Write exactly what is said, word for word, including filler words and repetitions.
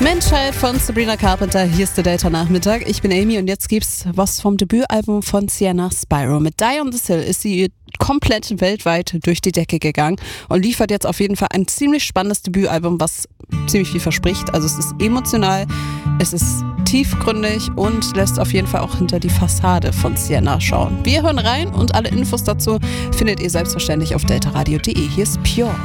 Menschheit von Sabrina Carpenter, hier ist der Delta-Nachmittag. Ich bin Amy und jetzt gibt's was vom Debütalbum von Sienna Spyro. Mit Die on this Hill ist sie komplett weltweit durch die Decke gegangen und liefert jetzt auf jeden Fall ein ziemlich spannendes Debütalbum, was ziemlich viel verspricht. Also es ist emotional, es ist tiefgründig und lässt auf jeden Fall auch hinter die Fassade von Sienna schauen. Wir hören rein und alle Infos dazu findet ihr selbstverständlich auf deltaradio punkt de. Hier ist Pure.